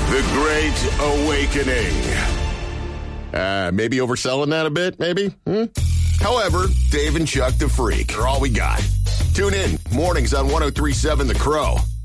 The Great Awakening. Maybe overselling that a bit, maybe? However, Dave and Chuck the Freak are all we got. Tune in, mornings on 103.7 The Crow.